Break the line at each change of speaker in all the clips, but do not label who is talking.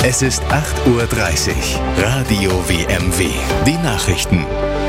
Es ist 8:30 Uhr. Radio WMW. Die Nachrichten.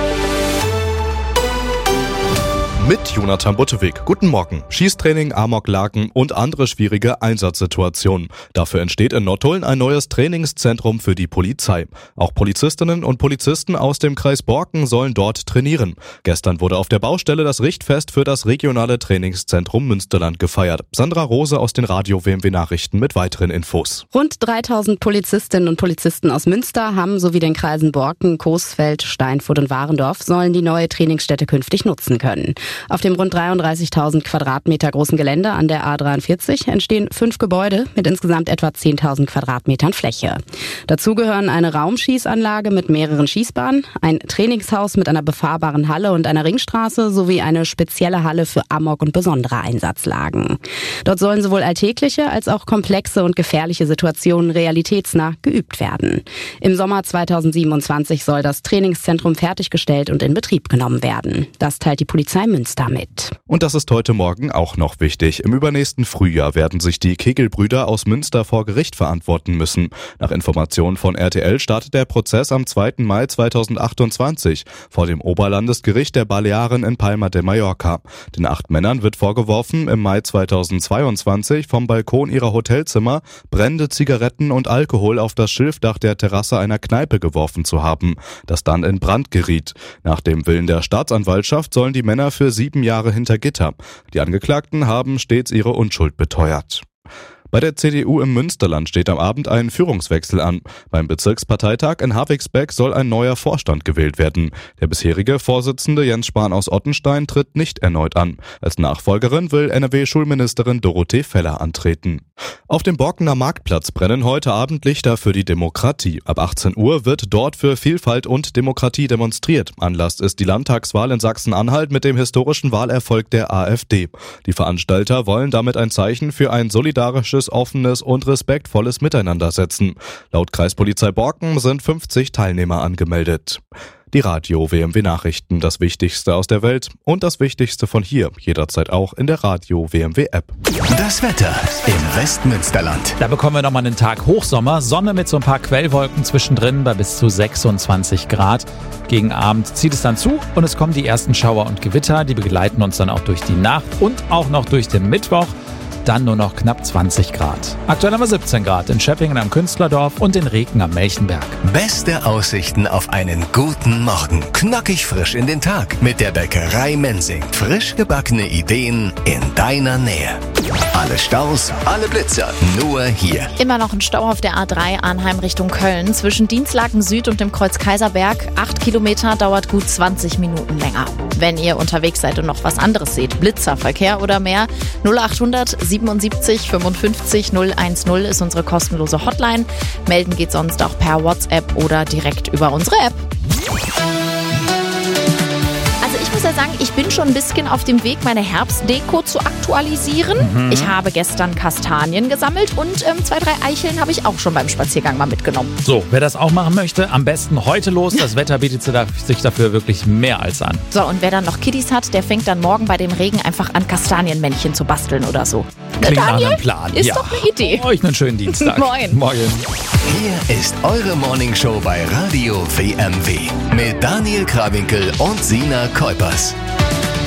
Mit Jonathan Butteweg. Guten Morgen. Schießtraining, Amoklagen und andere schwierige Einsatzsituationen. Dafür entsteht in Nottuln ein neues Trainingszentrum für die Polizei. Auch Polizistinnen und Polizisten aus dem Kreis Borken sollen dort trainieren. Gestern wurde auf der Baustelle das Richtfest für das regionale Trainingszentrum Münsterland gefeiert. Sandra Rose aus den Radio WMW Nachrichten mit weiteren Infos.
Rund 3000 Polizistinnen und Polizisten aus Münster, Hamm sowie den Kreisen Borken, Coesfeld, Steinfurt und Warendorf sollen die neue Trainingsstätte künftig nutzen können. Auf dem rund 33.000 Quadratmeter großen Gelände an der A43 entstehen 5 Gebäude mit insgesamt etwa 10.000 Quadratmetern Fläche. Dazu gehören eine Raumschießanlage mit mehreren Schießbahnen, ein Trainingshaus mit einer befahrbaren Halle und einer Ringstraße sowie eine spezielle Halle für Amok- und besondere Einsatzlagen. Dort sollen sowohl alltägliche als auch komplexe und gefährliche Situationen realitätsnah geübt werden. Im Sommer 2027 soll das Trainingszentrum fertiggestellt und in Betrieb genommen werden. Das teilt die Polizei Münster mit.
Und das ist heute Morgen auch noch wichtig. Im übernächsten Frühjahr werden sich die Kegelbrüder aus Münster vor Gericht verantworten müssen. Nach Informationen von RTL startet der Prozess am 2. Mai 2028 vor dem Oberlandesgericht der Balearen in Palma de Mallorca. Den 8 Männern wird vorgeworfen, im Mai 2022 vom Balkon ihrer Hotelzimmer brennende Zigaretten und Alkohol auf das Schilfdach der Terrasse einer Kneipe geworfen zu haben, das dann in Brand geriet. Nach dem Willen der Staatsanwaltschaft sollen die Männer für 7 Jahre hinter Gitter. Die Angeklagten haben stets ihre Unschuld beteuert. Bei der CDU im Münsterland steht am Abend ein Führungswechsel an. Beim Bezirksparteitag in Havixbeck soll ein neuer Vorstand gewählt werden. Der bisherige Vorsitzende Jens Spahn aus Ottenstein tritt nicht erneut an. Als Nachfolgerin will NRW-Schulministerin Dorothee Feller antreten. Auf dem Borkener Marktplatz brennen heute Abend Lichter für die Demokratie. Ab 18 Uhr wird dort für Vielfalt und Demokratie demonstriert. Anlass ist die Landtagswahl in Sachsen-Anhalt mit dem historischen Wahlerfolg der AfD. Die Veranstalter wollen damit ein Zeichen für ein solidarisches, offenes und respektvolles Miteinander setzen. Laut Kreispolizei Borken sind 50 Teilnehmer angemeldet. Die Radio WMW Nachrichten, das Wichtigste aus der Welt und das Wichtigste von hier, jederzeit auch in der Radio WMW App.
Das Wetter im Westmünsterland.
Da bekommen wir nochmal einen Tag Hochsommer, Sonne mit so ein paar Quellwolken zwischendrin bei bis zu 26 Grad. Gegen Abend zieht es dann zu und es kommen die ersten Schauer und Gewitter, die begleiten uns dann auch durch die Nacht und auch noch durch den Mittwoch. Dann nur noch knapp 20 Grad. Aktuell haben wir 17 Grad in Schöppingen am Künstlerdorf und in Reken am Melchenberg.
Beste Aussichten auf einen guten Morgen. Knackig frisch in den Tag mit der Bäckerei Mensing. Frisch gebackene Ideen in deiner Nähe. Alle Staus, alle Blitzer, nur hier.
Immer noch ein Stau auf der A3 Arnheim Richtung Köln. Zwischen Dienstlaken Süd und dem Kreuz Kaiserberg. 8 Kilometer dauert gut 20 Minuten länger. Wenn ihr unterwegs seid und noch was anderes seht, Blitzerverkehr oder mehr, 0800 77 55 010 ist unsere kostenlose Hotline. Melden geht sonst auch per WhatsApp oder direkt über unsere App. Ich muss ja sagen, ich bin schon ein bisschen auf dem Weg, meine Herbstdeko zu aktualisieren. Ich habe gestern Kastanien gesammelt und 2, 3 Eicheln habe ich auch schon beim Spaziergang mal mitgenommen.
So, wer das auch machen möchte, am besten heute los. Das Wetter bietet sich dafür wirklich mehr als an.
So, und wer dann noch Kiddies hat, der fängt dann morgen bei dem Regen einfach an Kastanienmännchen zu basteln oder so.
Klingt nach
Daniel,
einem Plan.
Ist doch eine Idee.
Euch einen schönen Dienstag.
Moin.
Morgen.
Hier ist eure Morningshow bei Radio WMW mit Daniel Krawinkel und Sina Kuipers.